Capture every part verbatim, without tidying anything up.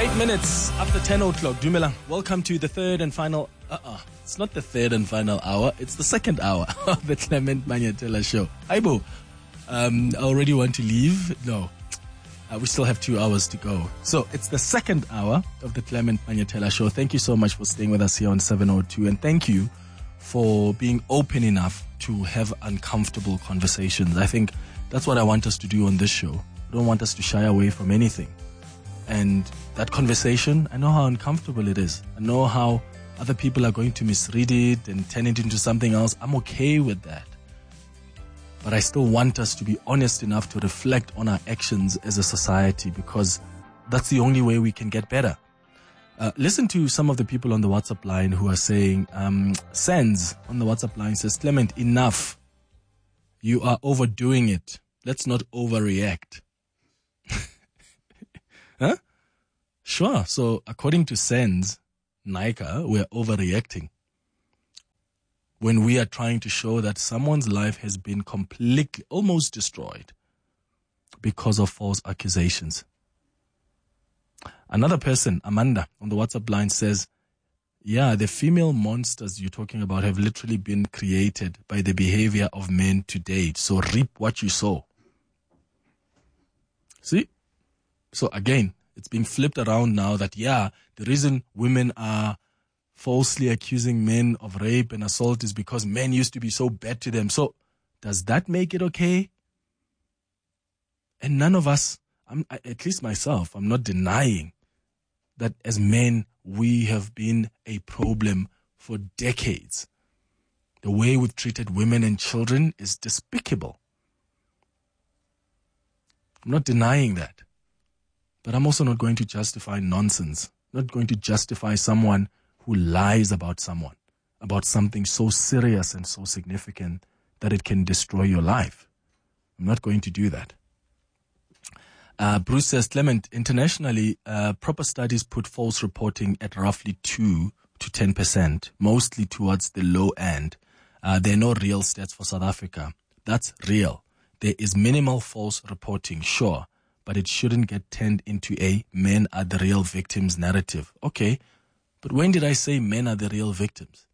Eight minutes after ten o'clock. Dumelang, welcome to the third and final, uh-uh, it's not the third and final hour, it's the second hour of the Clement Manyatela show. Hi, Bo. Um, I already want to leave. No, uh, we still have two hours to go. So it's the second hour of the Clement Manyatela show. Thank you so much for staying with us here on seven oh two, and thank you for being open enough to have uncomfortable conversations. I think that's what I want us to do on this show. I don't want us to shy away from anything. And that conversation, I know how uncomfortable it is. I know how other people are going to misread it and turn it into something else. I'm okay with that. But I still want us to be honest enough to reflect on our actions as a society, because that's the only way we can get better. Uh, listen to some of the people on the WhatsApp line who are saying, um, Sands on the WhatsApp line says, Clement, enough. You are overdoing it. Let's not overreact. Huh? Sure. So according to Sands, Nika, we're overreacting when we are trying to show that someone's life has been completely, almost destroyed because of false accusations. Another person, Amanda, on the WhatsApp line says, yeah, the female monsters you're talking about have literally been created by the behavior of men to date. So reap what you sow. See? So again, it's being flipped around now that, yeah, the reason women are falsely accusing men of rape and assault is because men used to be so bad to them. So does that make it okay? And none of us, I'm, at least myself, I'm not denying that as men, we have been a problem for decades. The way we've treated women and children is despicable. I'm not denying that. But I'm also not going to justify nonsense. Not going to justify someone who lies about someone, about something so serious and so significant that it can destroy your life. I'm not going to do that. Uh, Bruce says, Clement, internationally, uh, proper studies put false reporting at roughly two to ten percent, mostly towards the low end. Uh, there are no real stats for South Africa. That's real. There is minimal false reporting, sure, but it shouldn't get turned into a men are the real victims narrative. Okay, but when did I say men are the real victims?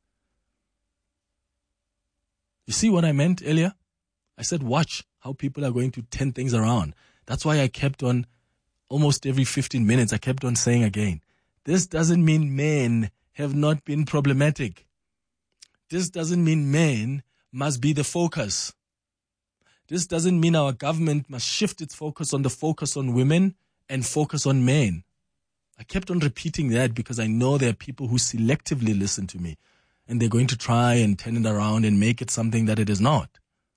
You see what I meant earlier? I said watch how people are going to turn things around. That's why I kept on, almost every fifteen minutes, I kept on saying again, this doesn't mean men have not been problematic. This doesn't mean men must be the focus. This doesn't mean our government must shift its focus on the focus on women and focus on men. I kept on repeating that because I know there are people who selectively listen to me, and they're going to try and turn it around and make it something that it is not.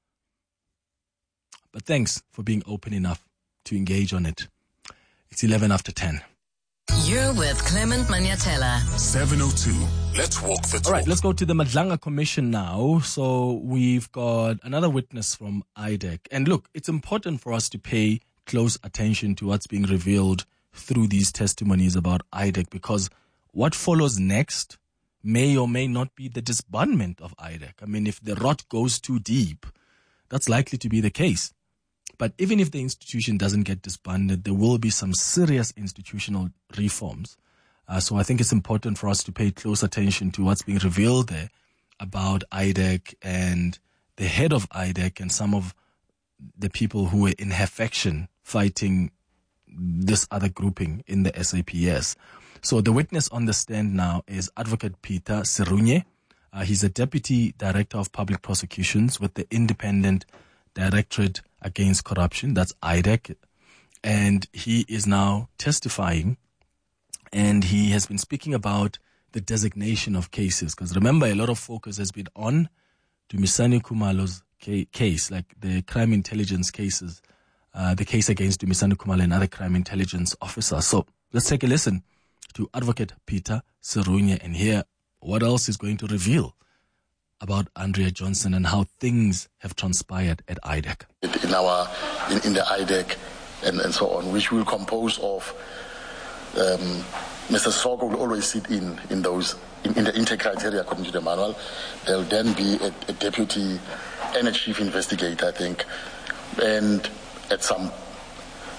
But thanks for being open enough to engage on it. It's eleven after ten. You're with Clement Manyatela. seven oh two. Let's walk the talk. All right, let's go to the Madlanga Commission now. So we've got another witness from I D E C. And look, it's important for us to pay close attention to what's being revealed through these testimonies about I D E C, because what follows next may or may not be the disbandment of I D E C. I mean, if the rot goes too deep, that's likely to be the case. But even if the institution doesn't get disbanded, there will be some serious institutional reforms. Uh, so I think it's important for us to pay close attention to what's being revealed there about I D E C and the head of I D E C and some of the people who were in her faction fighting this other grouping in the S A P S. So the witness on the stand now is Advocate Peter Serunye. Uh, he's a Deputy Director of Public Prosecutions with the Independent Directorate Against Corruption, that's I D E C, and he is now testifying, and he has been speaking about the designation of cases, because remember, a lot of focus has been on Dumisani Khumalo's ca- case, like the crime intelligence cases, uh, the case against Dumisani Khumalo and other crime intelligence officers. So let's take a listen to Advocate Peter Serunye and hear what else is going to reveal about Andrea Johnson and how things have transpired at I D E C. In our, in, in the I D E C and, and so on, which will compose of, um, Mister Soko will always sit in, in those, in, in the intake criteria according to the manual. There'll then be a, a deputy and a chief investigator, I think, and at some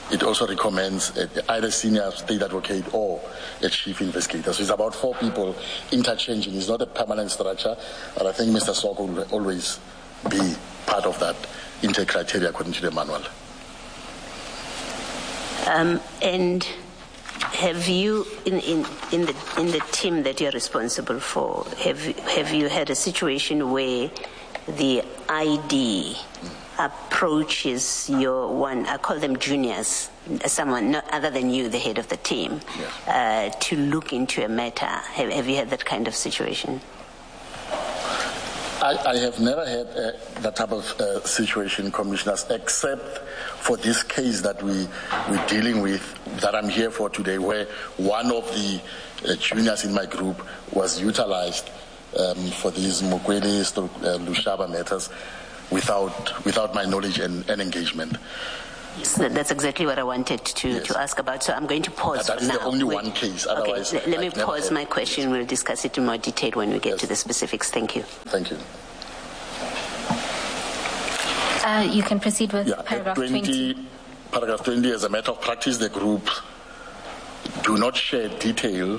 it also recommends uh, either senior state advocate or a chief investigator. So it's about four people interchanging. It's not a permanent structure, but I think Mister Soko will always be part of that intake criteria according to the manual. Um, and have you, in, in, in, the, in the team that you're responsible for, have, have you had a situation where the I D approaches your one, I call them juniors, someone not other than you, the head of the team, yes. uh, to look into a matter? Have, have you had that kind of situation? I, I have never had uh, that type of uh, situation, Commissioners, except for this case that we, we're dealing with, that I'm here for today, where one of the uh, juniors in my group was utilized um, for these Mukwele uh, Lushaba matters without without my knowledge and, and engagement. So that's exactly what I wanted to, yes. to ask about. So I'm going to pause That's for now. the only Wait. one case. Otherwise, okay, let me I've never pause had my question. We'll discuss it in more detail when we get yes. to the specifics. Thank you. Thank you. Uh, you can proceed with yeah, paragraph twenty, twenty. Paragraph twenty, as a matter of practice, the group do not share detail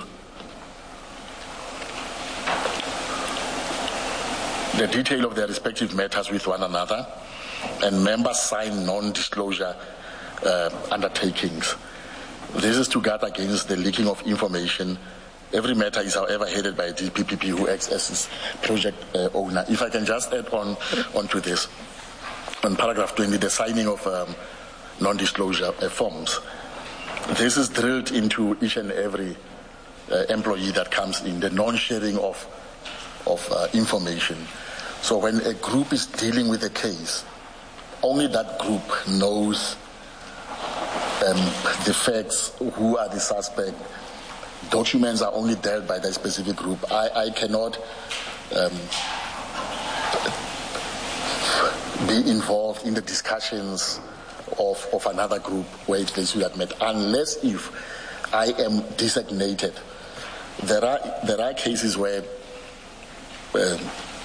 the detail of their respective matters with one another, and members sign non-disclosure uh, undertakings. This is to guard against the leaking of information. Every matter is, however, headed by a D P P P who acts as its project uh, owner. If I can just add on onto this, on paragraph twenty, the signing of um, non-disclosure uh, forms. This is drilled into each and every uh, employee that comes in, the non-sharing of, of uh, information. So when a group is dealing with a case, only that group knows um, the facts, who are the suspect. Documents are only dealt by that specific group. I, I cannot um, be involved in the discussions of, of another group where it's placed with that met, unless if I am designated. There are there are cases where um,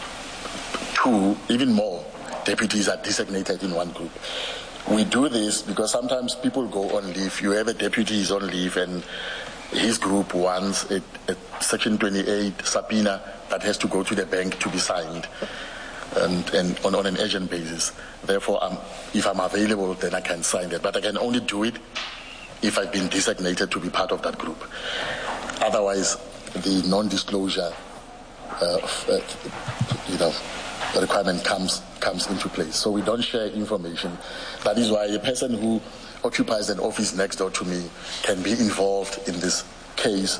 two, even more, deputies are designated in one group. We do this because sometimes people go on leave. You have a deputy is on leave and his group wants a, a Section twenty-eight subpoena that has to go to the bank to be signed, and, and on, on an urgent basis. Therefore, um, if I'm available, then I can sign that. But I can only do it if I've been designated to be part of that group. Otherwise, the non-disclosure, uh, uh, you know, requirement comes comes into place. So we don't share information. That is why a person who occupies an office next door to me can be involved in this case,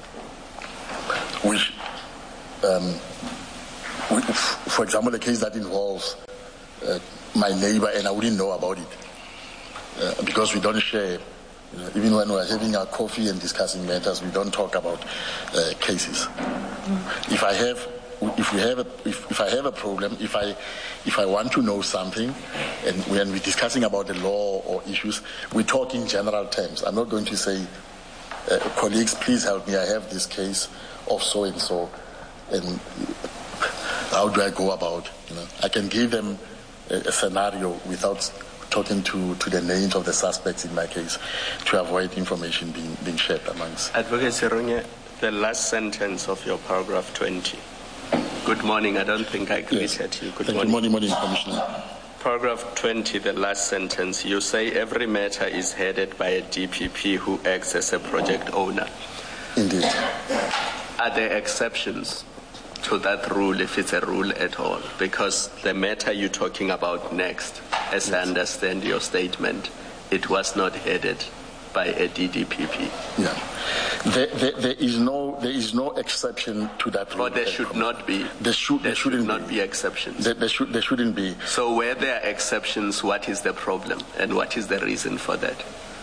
which, um, we, for example, a case that involves uh, my neighbor and I wouldn't know about it uh, because we don't share. You know, even when we're having our coffee and discussing matters, we don't talk about uh, cases. Mm. If I have If we have a, if, if I have a problem, if I, if I want to know something, and when we're discussing about the law or issues, we talk in general terms. I'm not going to say, uh, colleagues, please help me. I have this case of so and so, and how do I go about? You know, I can give them a, a scenario without talking to, to the names of the suspects in my case, to avoid information being being shared amongst. Advocate Serunye, the last sentence of your paragraph twenty. Good morning. I don't think I greeted yes. you. Good Thank morning. Good morning, morning, Commissioner. Paragraph twenty, the last sentence. You say every matter is headed by a D P P who acts as a project owner. Indeed. Are there exceptions to that rule, if it's a rule at all? Because the matter you're talking about next, as yes. I understand your statement, it was not headed by a D D P P. Yeah. There, there, there is no there is no exception to that rule. Or there should not be. There should there there shouldn't should not be. be exceptions. There, there should there shouldn't be. So where there are exceptions, what is the problem and what is the reason for that?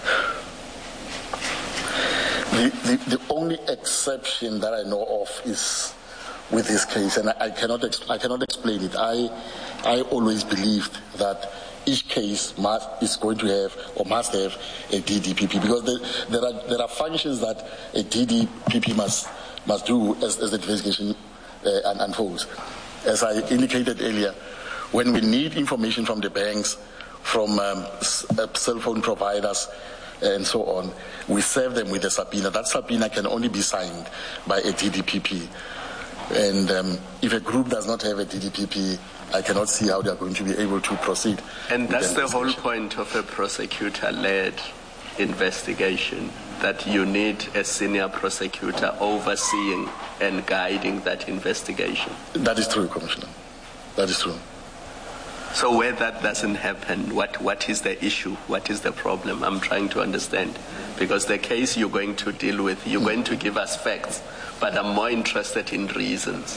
The the, the only exception that I know of is with this case, and I, I cannot ex- I cannot explain it. I I always believed that each case must, is going to have or must have a D D P P because there, there are there are functions that a D D P P must must do as, as the investigation uh, unfolds. As I indicated earlier, when we need information from the banks, from um, s- uh, cell phone providers and so on. We serve them with a subpoena. That subpoena can only be signed by a D D P P. And um, if a group does not have a D D P P, I cannot see how they are going to be able to proceed. And that's the the whole point of a prosecutor-led investigation, that you need a senior prosecutor overseeing and guiding that investigation. That is true, Commissioner. That is true. So where that doesn't happen, what, what is the issue? What is the problem? I'm trying to understand. Because the case you're going to deal with, you're mm. going to give us facts, but I'm more interested in reasons.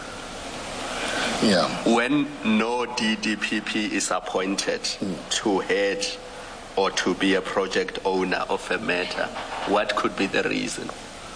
Yeah. When no D D P P is appointed mm. to head or to be a project owner of a matter, what could be the reason?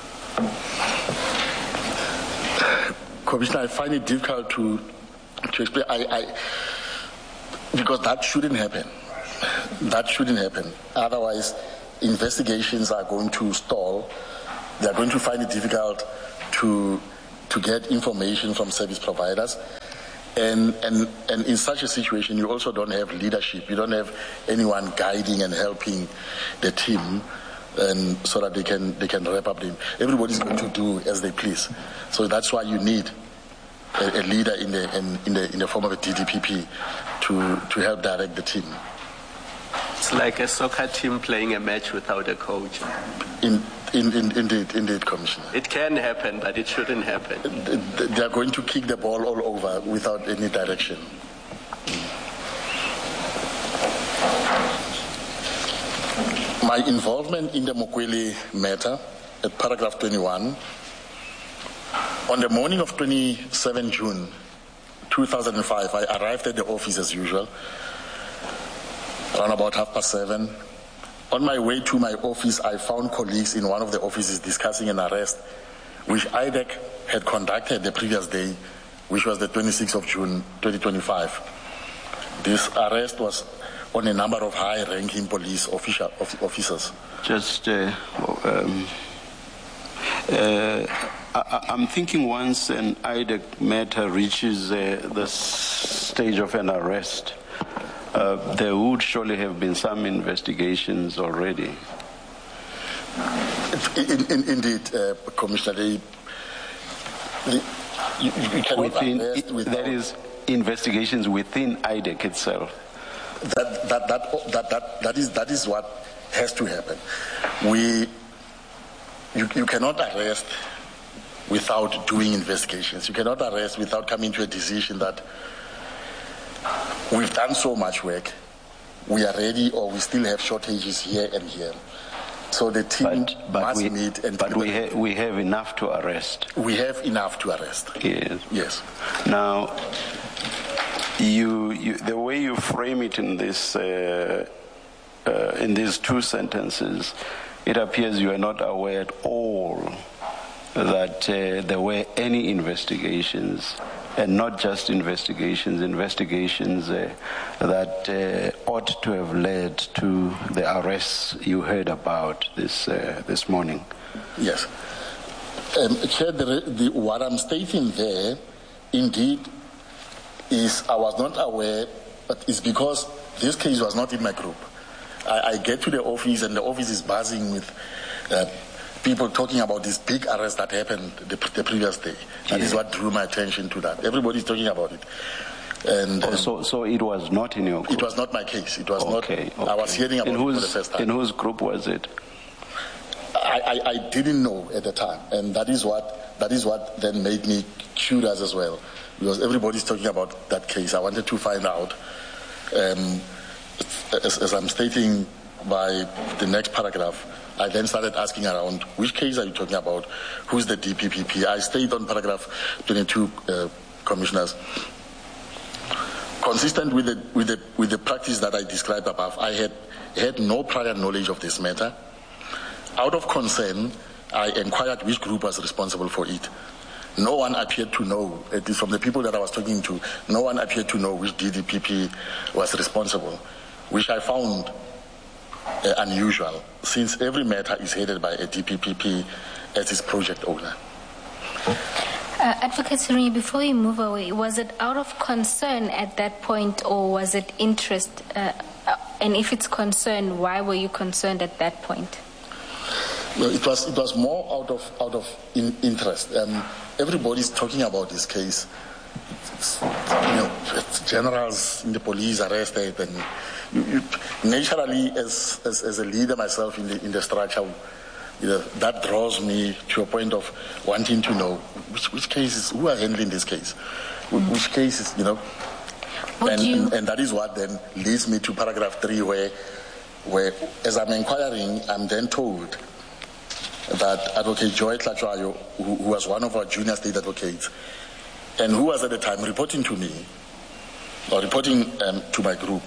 Commissioner, I find it difficult to to explain. I, I, because that shouldn't happen. That shouldn't happen. Otherwise, investigations are going to stall. They are going to find it difficult to to get information from service providers. And, and and in such a situation, you also don't have leadership. You don't have anyone guiding and helping the team, and so that they can they can wrap up the. Everybody's going to do as they please. So that's why you need a, a leader in the in, in the in the form of a D D P P to to help direct the team. It's like a soccer team playing a match without a coach. In, in, in, indeed, indeed, Commissioner. It can happen, but it shouldn't happen. They are going to kick the ball all over without any direction. My involvement in the Mokwele matter, at paragraph twenty-one, on the morning of the twenty-seventh of June two thousand five, I arrived at the office as usual, around about half past seven. On my way to my office, I found colleagues in one of the offices discussing an arrest which I D E C had conducted the previous day, which was the twenty-sixth of June twenty twenty-five. This arrest was on a number of high-ranking police official, officers. Just, uh, um, uh, I, I'm thinking once an I D E C matter reaches uh, the stage of an arrest, Uh, there would surely have been some investigations already. In, in, indeed, uh, Commissioner, they, they, you, you cannot within, arrest without, that is, investigations within I D E C itself. That that that that that that is that is what has to happen. We, you you cannot arrest without doing investigations. You cannot arrest without coming to a decision that we've done so much work, we are ready, or we still have shortages here and here. So the team but, but must we, meet and But we, ha- we have enough to arrest. We have enough to arrest. Yes. Yes. Now, you, you the way you frame it in this uh, uh, in these two sentences, it appears you are not aware at all that uh, there were any investigations, and not just investigations, investigations uh, that uh, ought to have led to the arrests you heard about this uh, this morning. Yes. Um, Chair, the, the, what I'm stating there, indeed, is I was not aware, but it's because this case was not in my group. I, I get to the office, and the office is buzzing with uh, people talking about this big arrest that happened the, the previous day. That yeah. is what drew my attention to that. Everybody's talking about it. And um, oh, so, so it was not in your group? It was not my case. It was okay, not. Okay. I was hearing about in whose, it for the first time. In whose group was it? I, I, I didn't know at the time, and that is what that is what then made me curious as well, because everybody's talking about that case. I wanted to find out. Um, as, as I'm stating by the next paragraph, I then started asking around, which case are you talking about? Who's the D P P P? I stayed on paragraph twenty-two, uh, commissioners. Consistent with the, with, the, with the practice that I described above, I had, had no prior knowledge of this matter. Out of concern, I inquired which group was responsible for it. No one appeared to know, at least from the people that I was talking to, no one appeared to know which D D P P was responsible, which I found Uh, unusual, since every matter is headed by a D P P P as its project owner. Uh, Advocate Sereni, before you move away, was it out of concern at that point, or was it interest? Uh, And if it's concerned, why were you concerned at that point? Well, it was it was more out of out of in, interest. Um, everybody's talking about this case. It's, you know, it's generals in the police arrested, and you, you, naturally, as, as as a leader myself in the in the structure, you know, that draws me to a point of wanting to know which which cases, who are handling this case, mm. which cases, you know. And, and, and that is what then leads me to paragraph three, where, where as I'm inquiring, I'm then told that Advocate Joy Tlachwayo, who, who was one of our junior state advocates, and who was at the time reporting to me, or reporting um, to my group,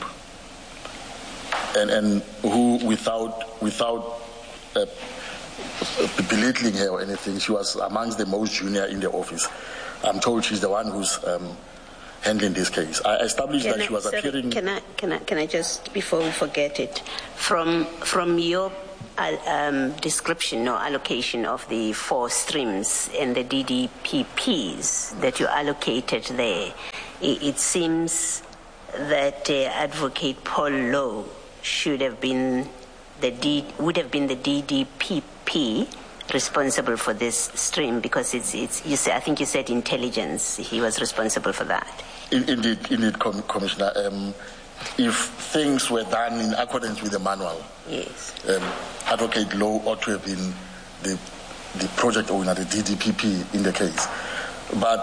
and, and who, without, without uh, belittling her or anything, she was amongst the most junior in the office. I'm told she's the one who's um, handling this case. I established can that I, she was sorry, appearing. Can I, can I, can I just, before we forget it, from from your uh, um, description or allocation of the four streams and the D D P Ps that you allocated there, it, it seems that uh, Advocate Paul Lowe should have been the D, would have been the D D P P responsible for this stream, because it's it's you say, I think you said intelligence. He was responsible for that. Indeed, indeed, Commissioner. Um, if things were done in accordance with the manual, yes, um, Advocate Lowe ought to have been the the project owner, the D D P P in the case. But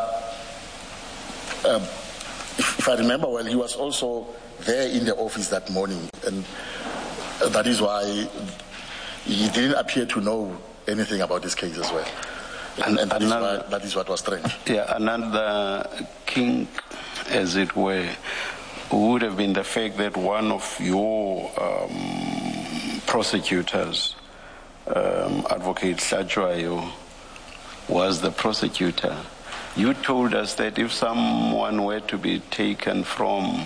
um, if, if I remember well, he was also there in the office that morning, and that is why he didn't appear to know anything about this case as well. And, and that, another, is why, that is what was strange. Yeah, another kink, as it were, would have been the fact that one of your um, prosecutors, um, Advocate Tlachwayo, was the prosecutor. You told us that if someone were to be taken from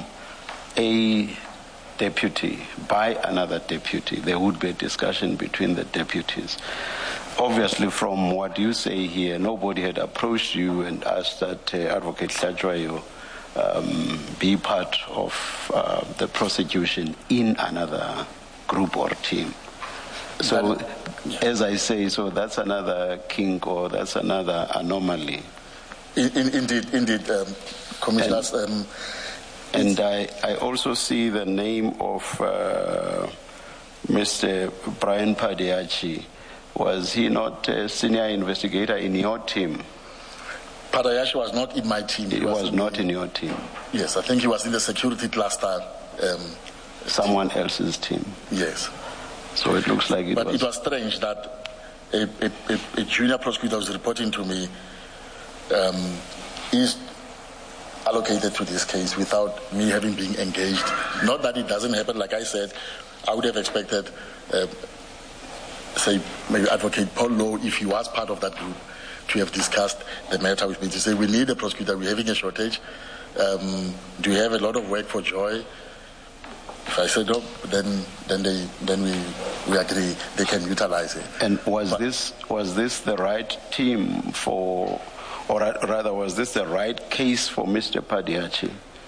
a deputy by another deputy, there would be a discussion between the deputies. Obviously, from what you say here, nobody had approached you and asked that uh, Advocate Tlachwayo um, be part of uh, the prosecution in another group or team. So, as I say, so that's another kink, or that's another anomaly. In, in, indeed, indeed, um, Commissioners. And, um, and I, I also see the name of uh, Mister Brian Padiachi. Was he not a senior investigator in your team? Padayashi was not in my team. He, he was, was in not in your team? Yes, I think he was in the security cluster. Um, Someone team. else's team? Yes. So it looks like it but was... But it was strange that a, a, a, a junior prosecutor was reporting to me um, is allocated to this case without me having been engaged. Not that it doesn't happen, like I said, I would have expected... Uh, say, maybe Advocate Paul Lowe, if he was part of that group, to have discussed the matter with me, to say, we need a prosecutor, we're having a shortage. Um, do you have a lot of work for Joy? If I said no, then then they then we we agree they can utilize it. And was but, this was this the right team for, or rather, was this the right case for Mister Padiachi?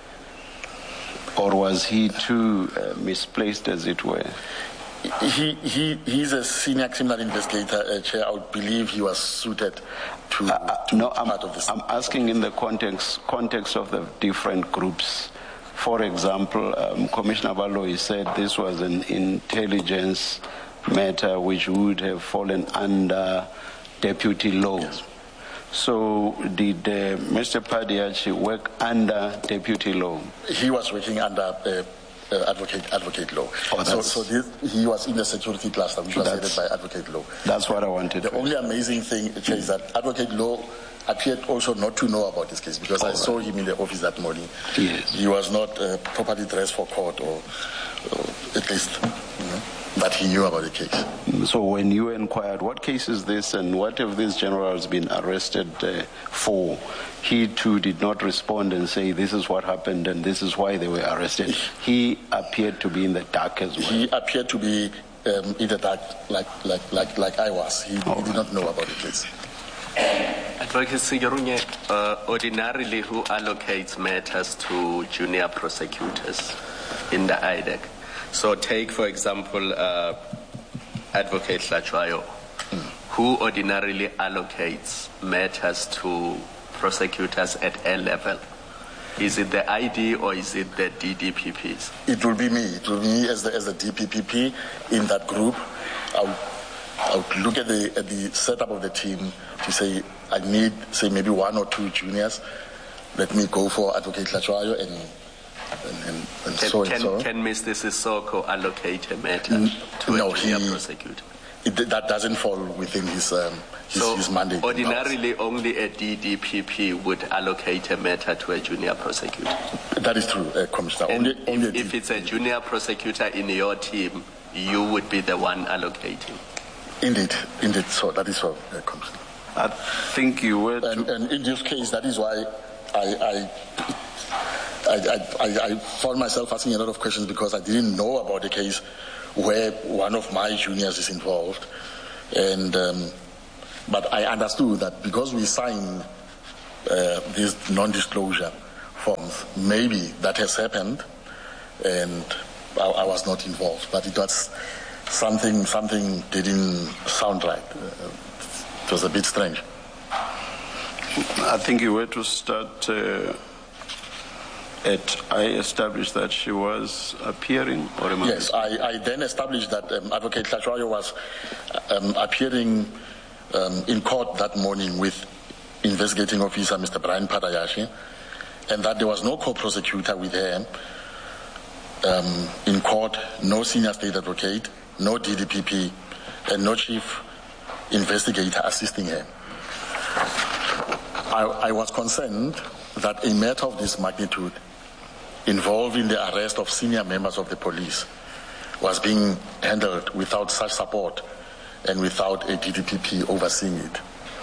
Or was he too uh, misplaced, as it were? He, he he's a senior criminal investigator, uh, Chair. I would believe he was suited to, uh, to no, be I'm, part of this. I'm asking in the context context of the different groups. For example, um, Commissioner Baloyi said this was an intelligence matter which would have fallen under Deputy Lowe. Yes. So did uh, Mister Padiachi work under Deputy Lowe? He was working under uh, Uh, advocate Advocate Lowe. Oh, so so this, he was in the security cluster, which was headed by Advocate Lowe. That's what I wanted. The to only amazing thing is that Advocate Lowe appeared also not to know about this case, because All I right. saw him in the office that morning. Yes. He was not uh, properly dressed for court, or, or at least you know, that he knew about the case. So when you inquired, what case is this and what have these generals been arrested uh, for? He too did not respond and say this is what happened and this is why they were arrested. He appeared to be in the dark as well. He appeared to be um, in the dark like like like like I was. He, he did not know about the case. Advocate Sigarunye, uh, ordinarily who allocates matters to junior prosecutors in the I D E C? So take, for example, uh, Advocate Hlachwayo, mm. who ordinarily allocates matters to prosecutors at A level. Is it the I D or is it the D D P Ps? It will be me. It will be me as the, as the D P P P in that group. I'll, I'll look at the, at the setup of the team to say, I need, say, maybe one or two juniors. Let me go for Advocate Hlachwayo and, and, and, and can, so and can, so. Can Mister Sissoko allocate a matter mm, to no, a junior he, prosecutor? It, that doesn't fall within his, um, his, so his mandate. Ordinarily, only a D D P P would allocate a matter to a junior prosecutor. That is true, uh, Commissioner. And only, if, only if it's a junior prosecutor in your team, you would be the one allocating. Indeed, indeed. So that is so, uh, Commissioner. I think you were. To... And, and in this case, that is why I, I, I, I, I found myself asking a lot of questions because I didn't know about the case where one of my juniors is involved. And um, but I understood that because we signed uh, these non-disclosure forms, maybe that has happened, and I, I was not involved. But it was something something didn't sound right. Uh, it was a bit strange. I think you were to start. Uh... At, I established that she was appearing, or am I yes, I, I then established that um, Advocate Hlachwayo was um, appearing um, in court that morning with investigating officer Mister Brian Padayashi, and that there was no co-prosecutor with her um, in court, no senior state advocate, no D D P P, and no chief investigator assisting her. I, I was concerned that a matter of this magnitude involving the arrest of senior members of the police was being handled without such support and without a D D P P overseeing it.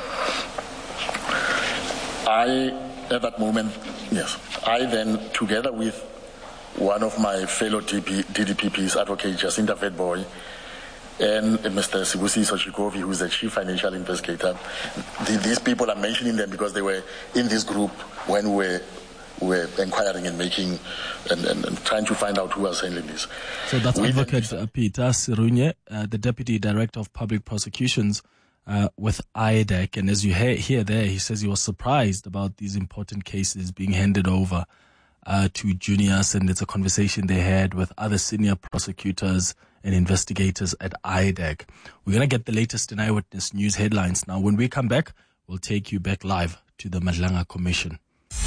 I, at that moment, yes, I then, together with one of my fellow D D P Ps, Advocate Jacinta Vetboy, and Mister Sibusi Sochikovi, who is the chief financial investigator, the, these people are mentioning them because they were in this group when we were We're inquiring and making and, and, and trying to find out who was handling this. So that's we Advocate then, Peter Sirunye, uh, the Deputy Director of Public Prosecutions uh, with I D E C. And as you hear, hear there, he says he was surprised about these important cases being handed over uh, to juniors. And it's a conversation they had with other senior prosecutors and investigators at I D E C. We're going to get the latest in Eyewitness News headlines now. When we come back, we'll take you back live to the Madlanga Commission.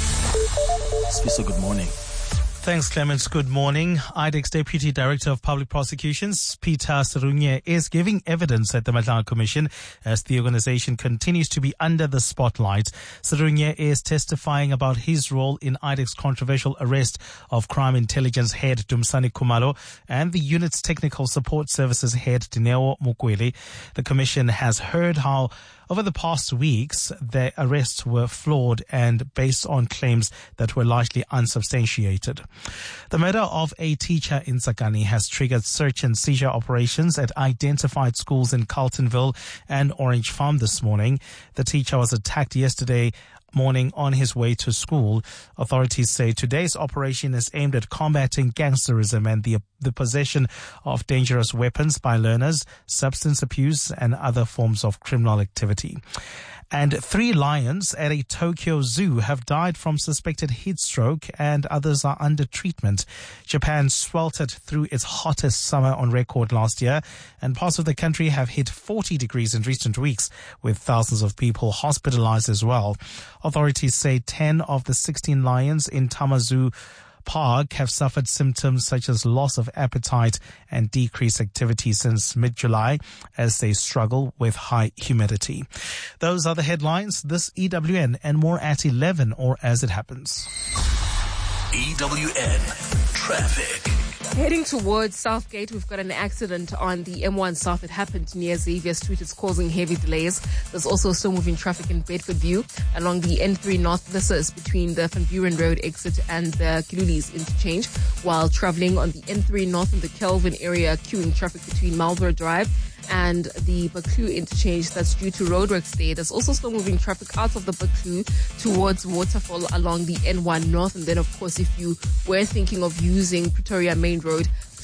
Sfiso, good morning. Thanks, Clemens. Good morning. I D E C's Deputy Director of Public Prosecutions, Peter Sirunye, is giving evidence at the Madlanga Commission as the organization continues to be under the spotlight. Sirunye is testifying about his role in I D E C's controversial arrest of crime intelligence head Dumisani Khumalo and the unit's technical support services head Dineo Mukweli. The Commission has heard how over the past weeks, their arrests were flawed and based on claims that were largely unsubstantiated. The murder of a teacher in Tsakani has triggered search and seizure operations at identified schools in Carltonville and Orange Farm this morning. The teacher was attacked yesterday morning on his way to school. Authorities say today's operation is aimed at combating gangsterism and the the possession of dangerous weapons by learners, substance abuse, and other forms of criminal activity. And three lions at a Tokyo zoo have died from suspected heat stroke and others are under treatment. Japan sweltered through its hottest summer on record last year, and parts of the country have hit forty degrees in recent weeks, with thousands of people hospitalized as well. Authorities say ten of the sixteen lions in Tamazu Park have suffered symptoms such as loss of appetite and decreased activity since mid-July as they struggle with high humidity. Those are the headlines. This E W N and more at eleven or as it happens. E W N Traffic. Heading towards Southgate, we've got an accident on the M one South. It happened near Xavier Street. It's causing heavy delays. There's also still moving traffic in Bedford View along the N three North. This is between the Van Buren Road exit and the Kilulis interchange. While traveling on the N three North in the Kelvin area, queuing traffic between Marlborough Drive and the Baklu interchange. That's due to roadworks there. There's also still moving traffic out of the Baklu towards Waterfall along the N one North. And then, of course, if you were thinking of using Pretoria Main Road,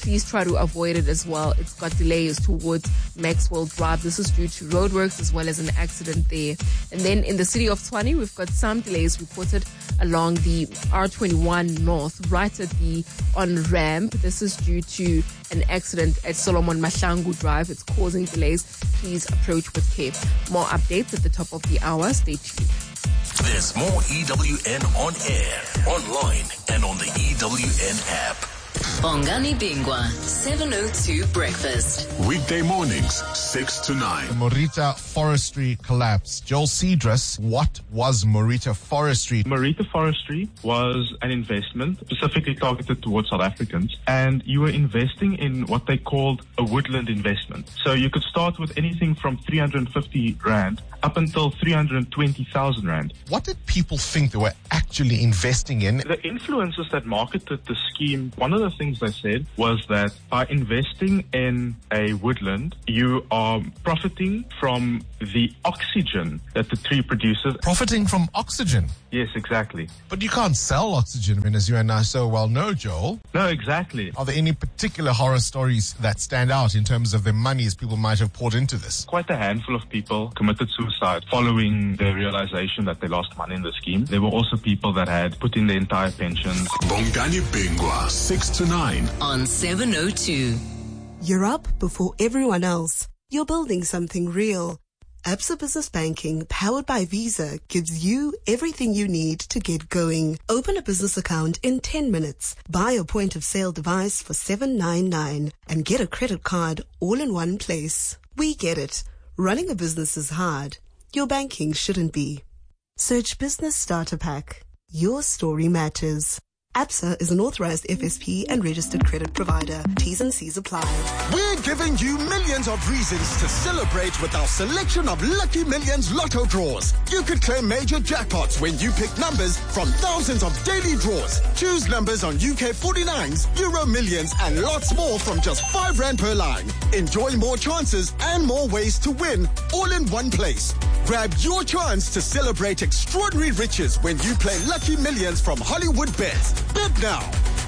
please try to avoid it as well. It's got delays towards Maxwell Drive. This is due to roadworks as well as an accident there. And then in the city of Tshwane, we've got some delays reported along the R twenty-one North, right at the on-ramp. This is due to an accident at Solomon Mahlangu Drive. It's causing delays. Please approach with care. More updates at the top of the hour. Stay tuned. There's more E W N on air, online, and on the E W N app. Bongani Bingwa, seven oh two Breakfast. Weekday mornings, six to nine. The Morita Forestry collapse. Joel Cedrus, what was Morita Forestry? Morita Forestry was an investment specifically targeted towards South Africans, and you were investing in what they called a woodland investment. So you could start with anything from three hundred fifty rand up until three hundred twenty thousand rand. What did people think they were actually investing in? The influencers that marketed the scheme, one of the things they said was that by investing in a woodland, you are profiting from the oxygen that the tree produces. Profiting from oxygen? Yes, exactly. But you can't sell oxygen, I mean, as you and I so well know, Joel. No, exactly. Are there any particular horror stories that stand out in terms of the monies people might have poured into this? Quite a handful of people committed suicide following the realization that they lost money in the scheme. There were also people that had put in their entire pensions. Bongani Bingwa, six to nine. On seven oh two. You're up before everyone else. You're building something real. Absa Business Banking, powered by Visa, gives you everything you need to get going. Open a business account in ten minutes. Buy a point-of-sale device for seven ninety-nine and get a credit card all in one place. We get it. Running a business is hard. Your banking shouldn't be. Search Business Starter Pack. Your story matters. Absa is an authorized F S P and registered credit provider. T's and C's apply. We're giving you millions of reasons to celebrate with our selection of Lucky Millions Lotto draws. You could claim major jackpots when you pick numbers from thousands of daily draws. Choose numbers on U K forty-nines, Euro Millions, and lots more from just five rand per line. Enjoy more chances and more ways to win, all in one place. Grab your chance to celebrate extraordinary riches when you play Lucky Millions from Hollywood Bets. Bet now.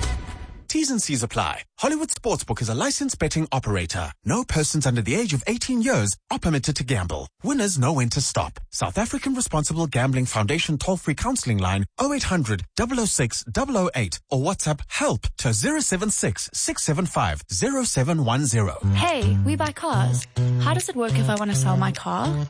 T's and C's apply. Hollywood Sportsbook is a licensed betting operator. No persons under the age of eighteen years are permitted to gamble. Winners know when to stop. South African Responsible Gambling Foundation toll-free counseling line oh eight hundred, double oh six, double oh eight or WhatsApp help to zero seven six, six seven five, zero seven one zero. Hey, we buy cars. How does it work if I want to sell my car?